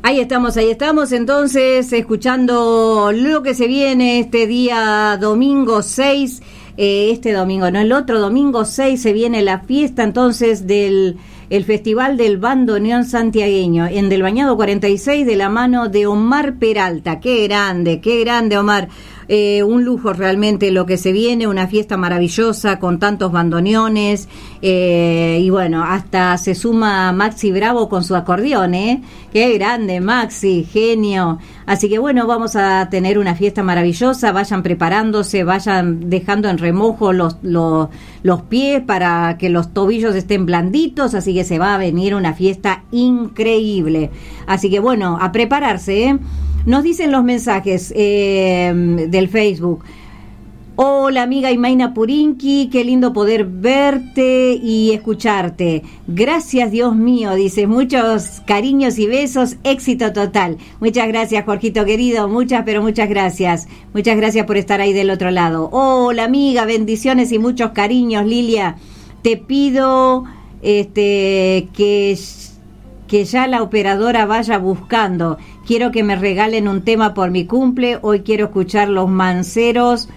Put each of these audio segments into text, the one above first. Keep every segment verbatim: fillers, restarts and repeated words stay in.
Ahí estamos, ahí estamos, entonces, escuchando lo que se viene este día domingo seis, eh, este domingo, no, el otro domingo seis se viene la fiesta, entonces, del el Festival del Bandoneón Santiagueño, en Del Bañado cuarenta y seis, de la mano de Omar Peralta. Qué grande, qué grande, Omar. Eh, un lujo realmente lo que se viene, una fiesta maravillosa con tantos bandoneones, eh, y bueno, hasta se suma Maxi Bravo con su acordeón, ¿eh? Qué grande, Maxi, genio. Así que bueno, vamos a tener una fiesta maravillosa, vayan preparándose, vayan dejando en remojo los, los, los pies para que los tobillos estén blanditos, así que se va a venir una fiesta increíble. Así que bueno, a prepararse, ¿eh? Nos dicen los mensajes eh, del Facebook. Hola amiga Imaina Purinqui, qué lindo poder verte y escucharte. Gracias Dios mío, dice, muchos cariños y besos, éxito total. Muchas gracias Jorgito querido, muchas pero muchas gracias. Muchas gracias por estar ahí del otro lado. Hola amiga, bendiciones y muchos cariños Lilia. Te pido este que... que ya la operadora vaya buscando. Quiero que me regalen un tema por mi cumple. Hoy quiero escuchar Los Manceros.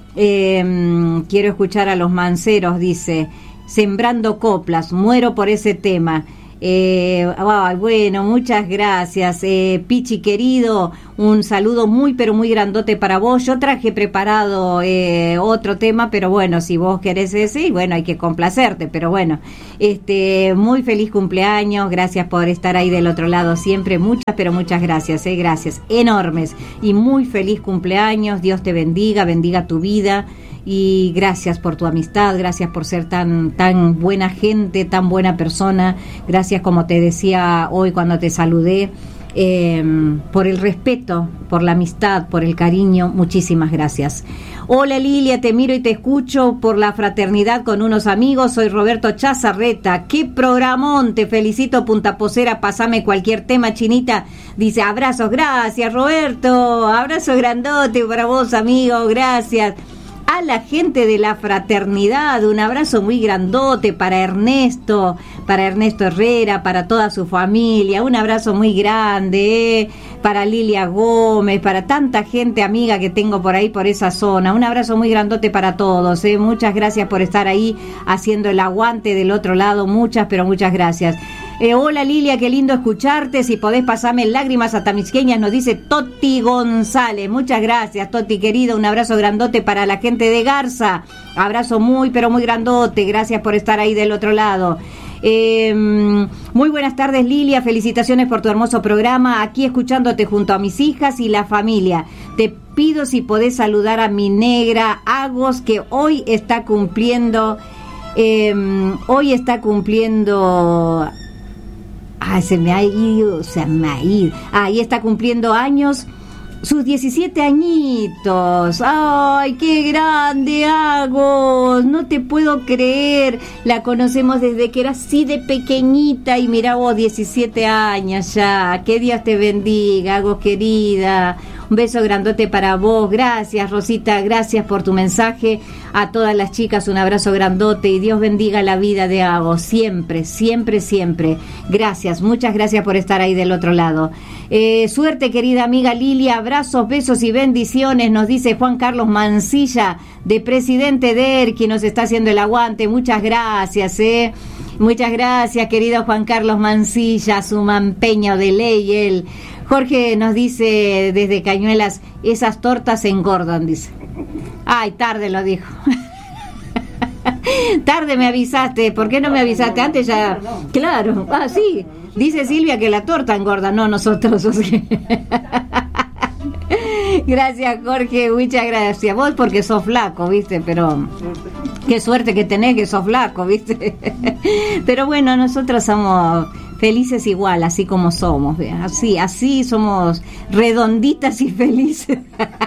Eh, quiero escuchar a Los Manceros, dice. Sembrando coplas. Muero por ese tema. Eh, oh, bueno, muchas gracias. Eh, Pichi querido, un saludo muy pero muy grandote para vos. Yo traje preparado eh, otro tema, pero bueno, si vos querés ese, bueno, hay que complacerte, pero bueno, este, muy feliz cumpleaños, gracias por estar ahí del otro lado siempre, muchas pero muchas gracias, eh, gracias, enormes, y muy feliz cumpleaños, Dios te bendiga, bendiga tu vida. Y gracias por tu amistad, gracias por ser tan tan buena gente, tan buena persona, gracias como te decía hoy cuando te saludé, eh, por el respeto, por la amistad, por el cariño, muchísimas gracias. Hola Lilia, te miro y te escucho por la fraternidad con unos amigos, soy Roberto Chazarreta, qué programón, te felicito Punta Posera, pasame cualquier tema Chinita, dice abrazos, gracias Roberto, abrazo grandote para vos amigo, gracias. A la gente de la fraternidad, un abrazo muy grandote para Ernesto, para Ernesto Herrera, para toda su familia, un abrazo muy grande, eh, para Lilia Gómez, para tanta gente amiga que tengo por ahí, por esa zona, un abrazo muy grandote para todos, eh. Muchas gracias por estar ahí haciendo el aguante del otro lado, muchas, pero muchas gracias. Eh, hola Lilia, qué lindo escucharte, si podés pasarme lágrimas atamisqueñas, nos dice Toti González, muchas gracias Toti querido, un abrazo grandote para la gente de Garza, abrazo muy pero muy grandote, gracias por estar ahí del otro lado. Eh, muy buenas tardes Lilia, felicitaciones por tu hermoso programa, aquí escuchándote junto a mis hijas y la familia, te pido si podés saludar a mi negra Agos que hoy está cumpliendo, eh, hoy está cumpliendo... Ay, se me ha ido, se me ha ido. Ahí está cumpliendo años, sus diecisiete añitos. Ay, qué grande, Agos. No te puedo creer. La conocemos desde que era así de pequeñita y mira vos, diecisiete años ya. Que Dios te bendiga, Agos querida. Un beso grandote para vos, gracias Rosita, gracias por tu mensaje, a todas las chicas un abrazo grandote y Dios bendiga la vida de Agos, siempre, siempre, siempre, gracias, muchas gracias por estar ahí del otro lado. Eh, suerte querida amiga Lilia, abrazos, besos y bendiciones, nos dice Juan Carlos Mancilla, de Presidente D E R, quien nos está haciendo el aguante, muchas gracias, eh. Muchas gracias querido Juan Carlos Mancilla, su mampeño de ley, él. Jorge nos dice desde Cañuelas, esas tortas engordan, dice. Ay, tarde lo dijo. Tarde me avisaste, ¿por qué no me avisaste? Antes ya, claro, ah, sí, dice Silvia que la torta engorda, no nosotros. O sea. Gracias Jorge, muchas gracias. Vos porque sos flaco, viste, pero qué suerte que tenés que sos flaco, viste. Pero bueno, nosotros somos... felices igual, así como somos, así, así somos redonditas y felices.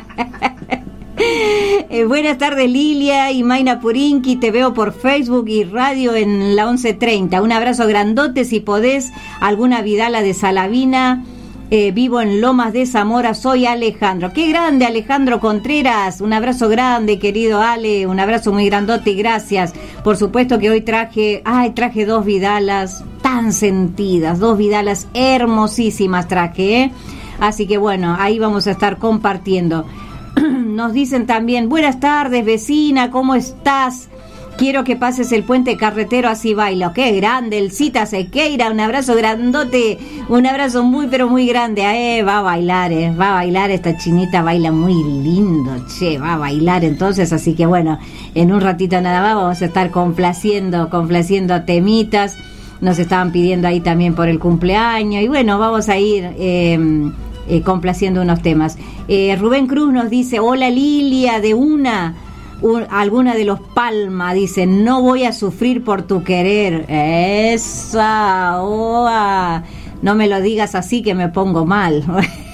eh, buenas tardes Lilia y Maina Purinqui, te veo por Facebook y radio en la once treinta. Un abrazo grandote, si podés, alguna vidala de Salavina. Eh, vivo en Lomas de Zamora, soy Alejandro. ¡Qué grande, Alejandro Contreras! Un abrazo grande, querido Ale, un abrazo muy grandote y gracias. Por supuesto que hoy traje, ay, traje dos vidalas. ¡Ta! tan sentidas, dos vidalas hermosísimas traje, ¿eh? Así que bueno, ahí vamos a estar compartiendo. Nos dicen también, buenas tardes vecina, ¿cómo estás? Quiero que pases el puente carretero, así bailo. ¡Qué grande! El Cita Sequeira, un abrazo grandote, un abrazo muy pero muy grande. Eh, va a bailar, eh, va a bailar, esta chinita baila muy lindo, che, va a bailar entonces, así que bueno, en un ratito nada más vamos a estar complaciendo, complaciendo temitas. Nos estaban pidiendo ahí también por el cumpleaños y bueno, vamos a ir eh, eh, complaciendo unos temas. Eh, Rubén Cruz nos dice, hola Lilia, de una... Un, alguna de los Palma dice, no voy a sufrir por tu querer. Esa, oa. No me lo digas así que me pongo mal.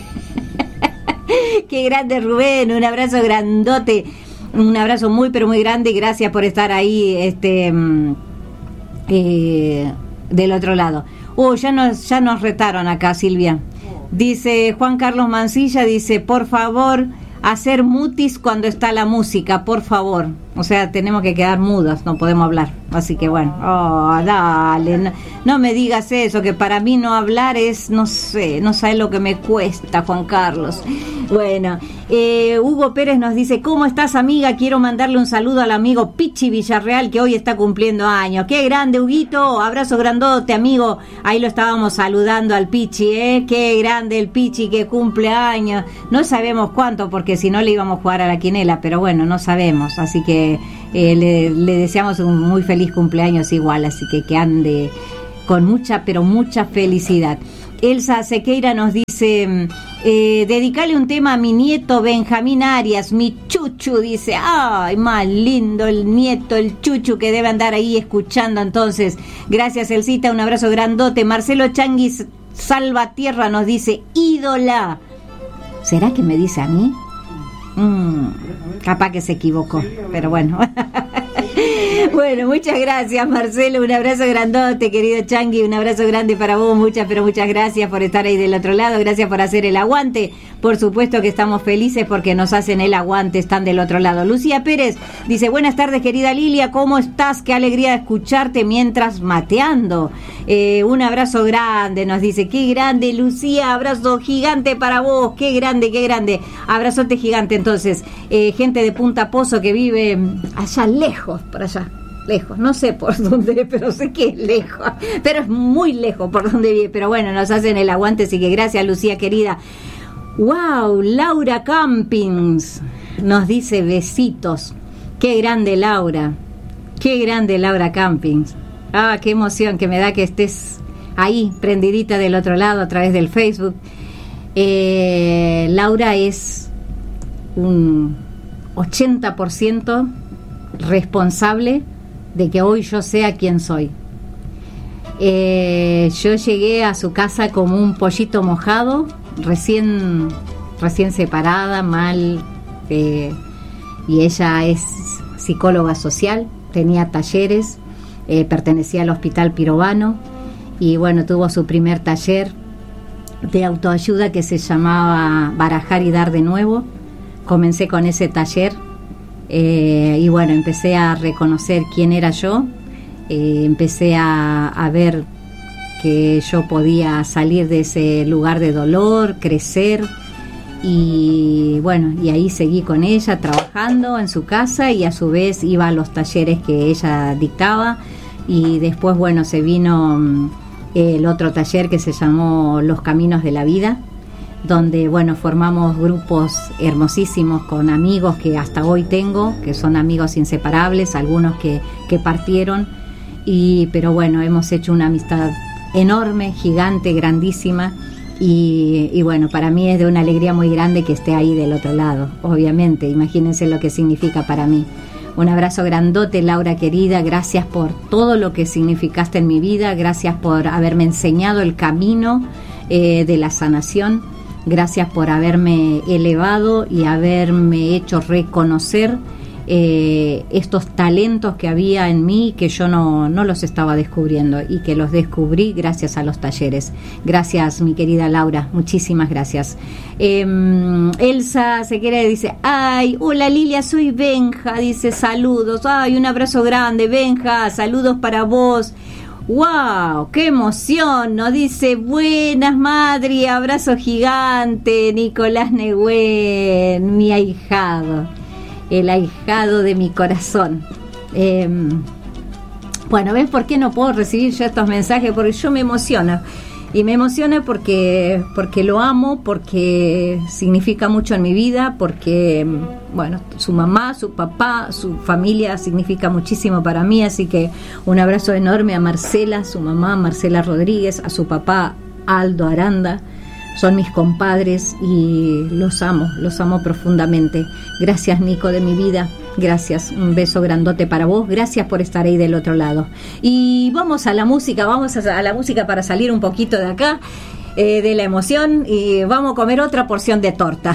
Qué grande Rubén, un abrazo grandote, un abrazo muy pero muy grande y gracias por estar ahí este eh, del otro lado. Oh, ya nos, ya nos retaron acá, Silvia. Dice Juan Carlos Mancilla, dice, por favor, hacer mutis cuando está la música, por favor. O sea, tenemos que quedar mudos, no podemos hablar. Así que bueno, oh, dale, no, no me digas eso, que para mí no hablar es, no sé, no sabes lo que me cuesta, Juan Carlos. Bueno, eh, Hugo Pérez nos dice, ¿cómo estás, amiga? Quiero mandarle un saludo al amigo Pichi Villarreal, que hoy está cumpliendo años. ¡Qué grande, Huguito! Abrazo grandote, amigo. Ahí lo estábamos saludando al Pichi, ¿eh? ¡Qué grande el Pichi que cumple años! No sabemos cuánto, porque si no le íbamos a jugar a la quinela, pero bueno, no sabemos. Así que eh, le, le deseamos un muy feliz cumpleaños igual, así que que ande con mucha, pero mucha felicidad. Elsa Sequeira nos dice, eh, dedicale un tema a mi nieto Benjamín Arias, mi chuchu, dice, ay, más lindo el nieto, el chuchu, que debe andar ahí escuchando entonces. Gracias, Elcita, un abrazo grandote. Marcelo Changuis Salvatierra nos dice, ídola. ¿Será que me dice a mí? Mm, capaz que se equivocó, pero bueno. Bueno, muchas gracias, Marcelo, un abrazo grandote, querido Changui, un abrazo grande para vos, muchas, pero muchas gracias por estar ahí del otro lado, gracias por hacer el aguante, por supuesto que estamos felices porque nos hacen el aguante, están del otro lado. Lucía Pérez dice, buenas tardes, querida Lilia, ¿cómo estás? Qué alegría escucharte mientras mateando. Eh, un abrazo grande, nos dice, qué grande, Lucía, abrazo gigante para vos, qué grande, qué grande, abrazote gigante. Entonces, eh, gente de Punta Pozo que vive allá lejos, por allá, lejos, no sé por dónde, pero sé que es lejos, pero es muy lejos por donde vive, pero bueno, nos hacen el aguante, así que gracias, Lucía querida. Wow, Laura Campings nos dice besitos, qué grande Laura, qué grande Laura Campings, ah, qué emoción que me da que estés ahí, prendidita del otro lado a través del Facebook. eh, Laura es un ochenta por ciento responsable de que hoy yo sea quien soy. Eh, yo llegué a su casa como un pollito mojado, recién, recién separada, mal, eh, y ella es psicóloga social, tenía talleres, eh, pertenecía al Hospital Pirovano, y bueno, tuvo su primer taller de autoayuda que se llamaba Barajar y Dar de Nuevo. Comencé con ese taller. Eh, y bueno, empecé a reconocer quién era yo, eh, empecé a, a ver que yo podía salir de ese lugar de dolor, crecer, y bueno, y ahí seguí con ella trabajando en su casa y a su vez iba a los talleres que ella dictaba, y después bueno, se vino eh, el otro taller que se llamó Los Caminos de la Vida, donde bueno, formamos grupos hermosísimos con amigos que hasta hoy tengo, que son amigos inseparables, algunos que, que partieron, y pero bueno, hemos hecho una amistad enorme, gigante, grandísima, y, y bueno, para mí es de una alegría muy grande que esté ahí del otro lado, obviamente, imagínense lo que significa para mí. Un abrazo grandote, Laura querida, gracias por todo lo que significaste en mi vida, gracias por haberme enseñado el camino eh, de la sanación. Gracias por haberme elevado y haberme hecho reconocer eh, estos talentos que había en mí, que yo no, no los estaba descubriendo y que los descubrí gracias a los talleres. Gracias, mi querida Laura, muchísimas gracias. Eh, Elsa Sequeira dice, ay, hola Lilia, soy Benja, dice saludos, ay, un abrazo grande, Benja, saludos para vos. ¡Wow! ¡Qué emoción! Nos dice, buenas Madri, abrazo gigante, Nicolás Negüen, mi ahijado, el ahijado de mi corazón. Eh, bueno, ¿ves por qué no puedo recibir ya estos mensajes? Porque yo me emociono. Y me emociona porque, porque lo amo, porque significa mucho en mi vida, porque, bueno, su mamá, su papá, su familia significa muchísimo para mí, así que un abrazo enorme a Marcela, su mamá, Marcela Rodríguez, a su papá, Aldo Aranda. Son mis compadres y los amo, los amo profundamente. Gracias, Nico, de mi vida. Gracias, un beso grandote para vos. Gracias por estar ahí del otro lado. Y vamos a la música, vamos a la música para salir un poquito de acá, eh, de la emoción, y vamos a comer otra porción de torta.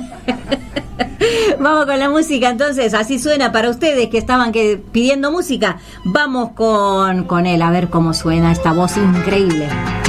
Vamos con la música, entonces, así suena para ustedes que estaban que, pidiendo música. Vamos con, con él, a ver cómo suena esta voz increíble.